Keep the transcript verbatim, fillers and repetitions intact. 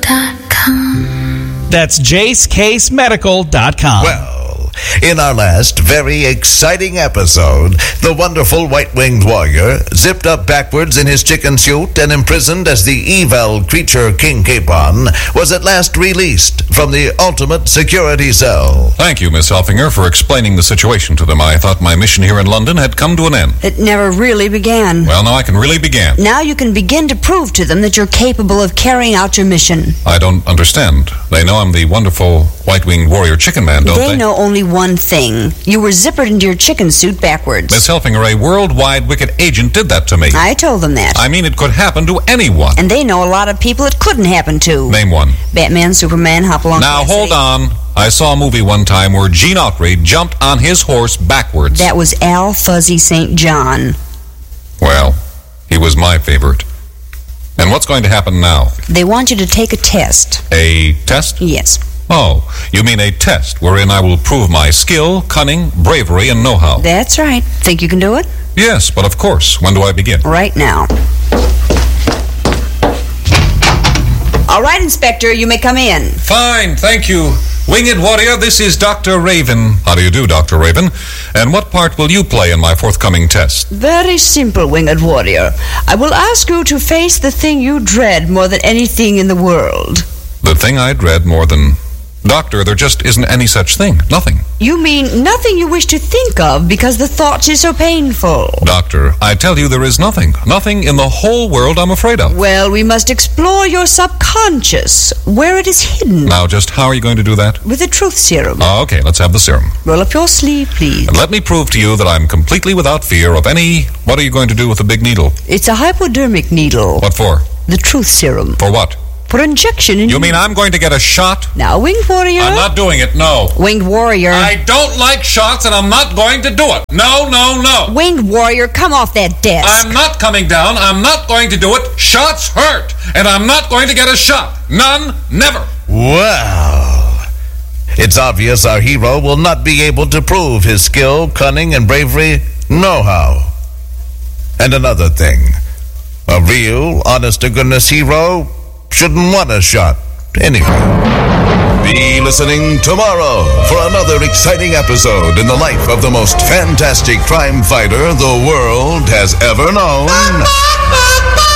dot com. That's jace case medical dot com. Well, in our last very exciting episode, the wonderful white-winged warrior, zipped up backwards in his chicken suit and imprisoned as the evil creature King Capon, was at last released from the ultimate security cell. Thank you, Miss Helfinger, for explaining the situation to them. I thought my mission here in London had come to an end. It never really began. Well, now I can really begin. Now you can begin to prove to them that you're capable of carrying out your mission. I don't understand. They know I'm the wonderful white-winged warrior chicken man, don't they? They know only one thing. You were zippered into your chicken suit backwards. Miss Helfinger, a worldwide wicked agent did that to me. I told them that. I mean, it could happen to anyone. And they know a lot of people it couldn't happen to. Name one. Batman, Superman, Hopalong. Now, Cassidy. hold on. I saw a movie one time where Gene Autry jumped on his horse backwards. That was Al Fuzzy Saint John. Well, he was my favorite. And what's going to happen now? They want you to take a test. A test? Yes. Oh, you mean a test wherein I will prove my skill, cunning, bravery, and know-how. That's right. Think you can do it? Yes, but of course. When do I begin? Right now. All right, Inspector, you may come in. Fine, thank you. Winged Warrior, this is Doctor Raven. How do you do, Doctor Raven? And what part will you play in my forthcoming test? Very simple, Winged Warrior. I will ask you to face the thing you dread more than anything in the world. The thing I dread more than... Doctor, there just isn't any such thing. Nothing. You mean nothing you wish to think of because the thoughts are so painful? Doctor, I tell you there is nothing. Nothing in the whole world I'm afraid of. Well, we must explore your subconscious, where it is hidden. Now, just how are you going to do that? With the truth serum. Oh, okay, let's have the serum. Roll up your sleeve, please. And let me prove to you that I'm completely without fear of any... What are you going to do with the big needle? It's a hypodermic needle. What for? The truth serum. For what? For injection in You mean I'm going to get a shot? Now, Winged Warrior. I'm not doing it, no. Winged Warrior. I don't like shots and I'm not going to do it. No, no, no. Winged Warrior, come off that desk. I'm not coming down. I'm not going to do it. Shots hurt. And I'm not going to get a shot. None, never. Well, it's obvious our hero will not be able to prove his skill, cunning, and bravery know-how. And another thing, a real, honest-to-goodness hero shouldn't want a shot anyway. Be listening tomorrow for another exciting episode in the life of the most fantastic crime fighter the world has ever known.